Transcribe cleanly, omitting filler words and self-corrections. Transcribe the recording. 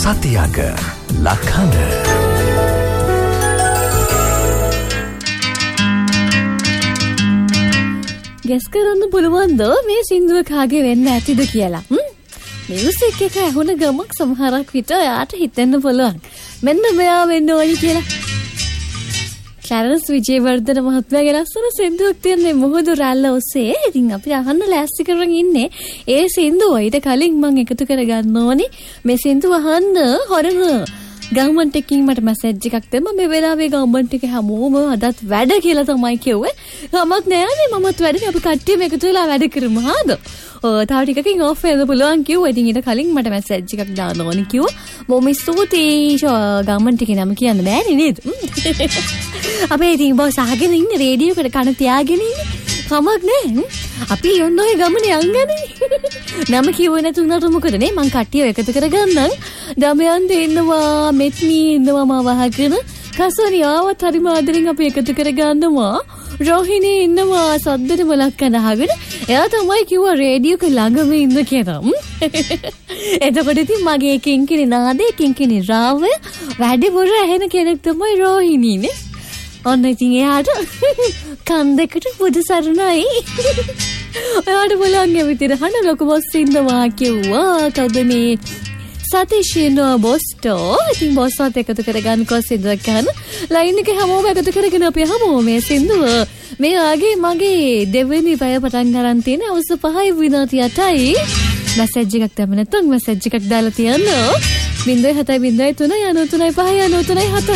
සතියක ලකන ගැස් කරන්න පුළුවන්ද මේ සින්දුව කාගේ වෙන්න ඇතිද කියලා? මියුසික් එක ඇහුන ගමක් සමහරක් විට එයාට හිතෙන්න පුළුවන් මෙන්න මෙයා වෙන්න ඕනි කියලා. ක්ලැරන්ස් විජේවර්ධන මහත්මයාගේ ලස්සන සින්දුවක් තියෙන මොහොදු රැල්ල ඔස්සේ. ඉතින් අපි අහන්න ලෑස්ති කරගෙන ඉන්නේ ඒ සින්දුව. ඊට කලින් මම එකතු කරගන්න ඕනි මේ සින්දුව අහන්න හොරන ගවර්න්මන්ට් එකකින් මට මැසේජ් එකක් දෙන්න. මේ වෙලාවේ ගවර්න්මන්ට් එක හැමෝම අදත් වැඩ කියලා තමයි කිව්වේ. ගමක් නෑනේ මමත් වැඩනේ. අපි කට්ටියම එකතු වෙලා වැඩ කරමු හාද? තව ටිකකින් ඔෆ් වෙන්න පුළුවන් කිව්වා. ඉතින් ඊට කලින් මට මැසේජ් එකක් දාන්න ඕනි කිව්වා. බොහොම ස්තුතියි. ගවර්න්මන්ට් එකේ නම කියන්න බෑනේ නේද? අපේ ඉතින් බොස් අහගෙන ඉන්නේ රේඩියෝ එකට කන තියාගෙන ඉන්නේ. කමක් නෑ. අපි යන්නේ ගමනේ යංගනේ. නම කිව්වේ නැතුණාට මොකද නේ? මං කට්ටිය එකතු කරගන්නම්. දමයන් දෙන්නවා, මෙත්මි ඉන්නවා මම වහගෙන. කසෝනි ආවත් හරිම ආදරෙන් අපි එකතු කරගන්නවා. රෝහිණී ඉන්නවා සද්දෙට මොලක් කන අහගෙන. එයා තමයි කිව්වා රේඩියෝ එක ළඟම ඉන්න කියලා. එතකොට ඉතින් මගේ කිංකිණි නාදේ කිංකිණි රාවය වැඩිපුර ඇහෙන කෙනෙක් තමයි රෝහිණීනේ. ඔන්න ඉතින් එයාට කන් දෙකට පුදු සරණයි. ඔයාට බලන්න විතර හන ලොකු බොස් ඉන්නවා කිව්වා. කවුද මේ සතිෂිනෝ බොස්ටෝ. ඉතින් බොස්වත් එකතු කරගන්න කොස් සින්දුවක් ගන්න. ලයින් එක හැමෝම එකතු කරගෙන අපි හැමෝම මේ සින්දුව මේ ආගේ මගේ දෙවෙනි පැය පටන් ගන්න තියෙන අවුරුදු 5 විනාඩි 8යි. මැසේජ් එකක් දැම්ම නැත්නම් මැසේජ් එකක් දාලා තියන්න. 0703 93 5 93 7